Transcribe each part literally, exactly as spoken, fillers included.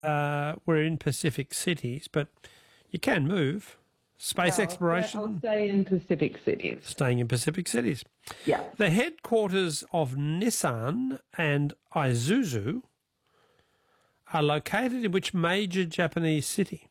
uh, we're in Pacific cities, but you can move. Space No, exploration. I'll stay in Pacific cities. Staying in Pacific cities. Yeah. The headquarters of Nissan and Isuzu are located in which major Japanese city?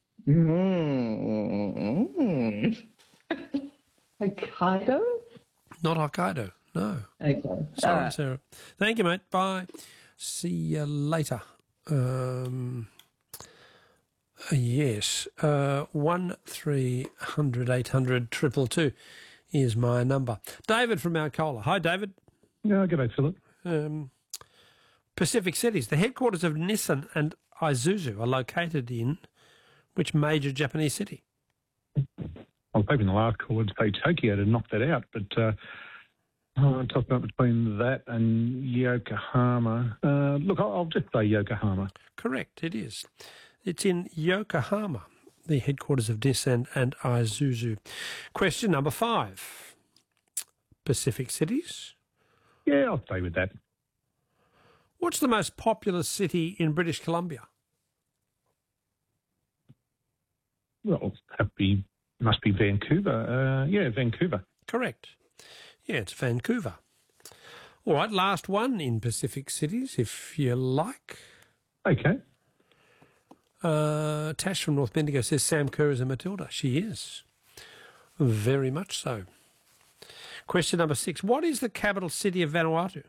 Mm-hmm. Hokkaido? Not Hokkaido, no. Okay. Sorry, All right. Sarah. Thank you, mate. Bye. See you later. Um, uh, yes, uh, one three hundred eight hundred triple two is my number. David from Mount Colah. Hi, David. Yeah, g'day, Philip. Um, Pacific cities. The headquarters of Nissan and Isuzu are located in which major Japanese city? I was hoping the last call would say Tokyo to knock that out, but uh, I'm talking about between that and Yokohama. Uh, look, I'll, I'll just say Yokohama. Correct, it is. It's in Yokohama, the headquarters of Nissan and Isuzu. Question number five. Pacific cities. Yeah, I'll stay with that. What's the most populous city in British Columbia? Well, that be must be Vancouver. Uh, yeah, Vancouver. Correct. Yeah, it's Vancouver. All right, last one in Pacific cities, if you like. Okay. Uh, Tash from North Bendigo says Sam Kerr is a Matilda. She is. Very much so. Question number six. What is the capital city of Vanuatu?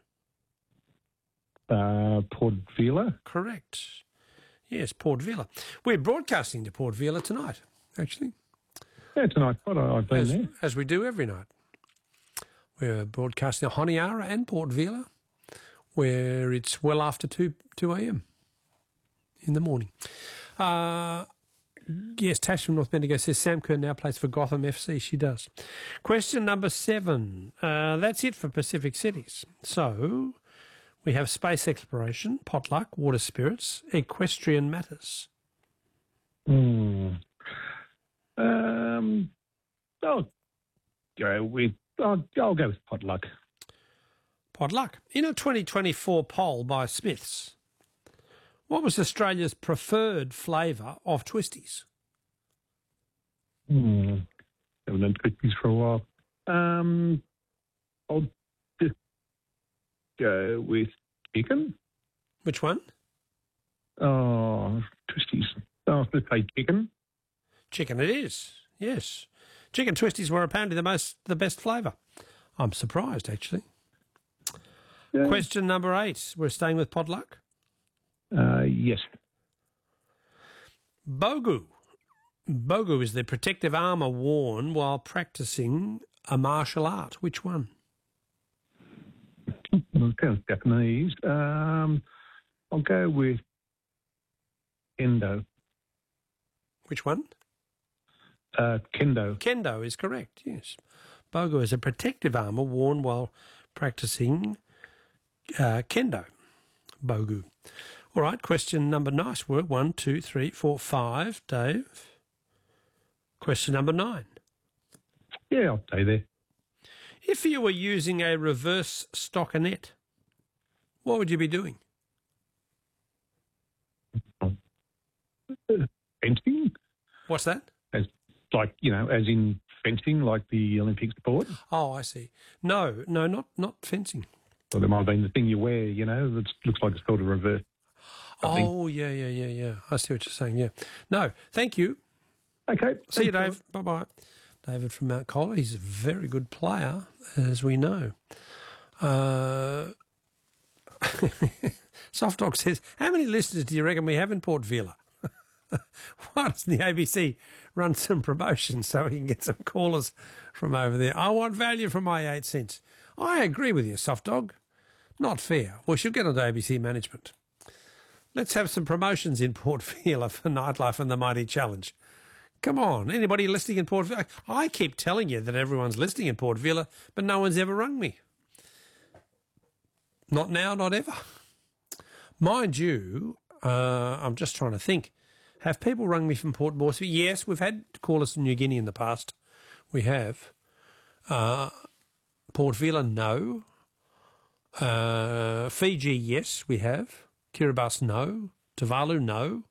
Uh, Port Vila. Correct. Yes, Port Vila. We're broadcasting to Port Vila tonight, actually. Yeah, it's a nice spot. I've been as, there. As we do every night. We're broadcasting Honiara and Port Vila, where it's well after two a.m. in the morning. Uh, yes, Tash from North Bendigo says Sam Kerr now plays for Gotham F C. She does. Question number seven. Uh, that's it for Pacific cities. So we have space exploration, potluck, water spirits, equestrian matters. Hmm. Um, I'll go with I'll, I'll go with potluck. Potluck. In a twenty twenty-four poll by Smiths, what was Australia's preferred flavour of twisties? Hmm. Haven't done twisties for a while. Um, I'll just go with chicken. Which one? Oh, twisties. Oh, I was going to say chicken. Chicken it is, yes. Chicken twisties were apparently the most, the best flavour. I'm surprised, actually. Yeah. Question number eight. We're staying with potluck. Uh, yes. Bogu. Bogu is the protective armour worn while practising a martial art. Which one? Well, it sounds Japanese. Um, I'll go with kendo. Which one? Uh, kendo. Kendo is correct, yes. Bogu is a protective armour worn while practising uh, kendo. Bogu. All right, question number, nice work. One, two, three, four, five. Dave. Question number nine. Yeah, I'll stay there. If you were using a reverse stockinette, what would you be doing? Fencing? What's that? As like, you know, as in fencing, like the Olympic sport? Oh, I see. No, no, not not fencing. Or there might have been the thing you wear, you know, that looks like it's sort of reverse. Oh, yeah, yeah, yeah, yeah. I see what you're saying, yeah. No, thank you. Okay. See you, Dave. Bye-bye. David from Mount Colah. He's a very good player, as we know. Uh, Soft Dog says, how many listeners do you reckon we have in Port Vila? Why doesn't the A B C run some promotions so we can get some callers from over there? I want value for my eight cents. I agree with you, Soft Dog. Not fair. We should get on to A B C management. Let's have some promotions in Port Vila for Nightlife and the Mighty Challenge. Come on, anybody listening in Port Vila? I keep telling you that everyone's listening in Port Vila, but no one's ever rung me. Not now, not ever. Mind you, uh, I'm just trying to think. Have people rung me from Port Moresby? Yes, we've had callers from New Guinea in the past. We have. Uh, Port Vila, no. Uh, Fiji, yes, we have. Kiribati, no. Tuvalu, no.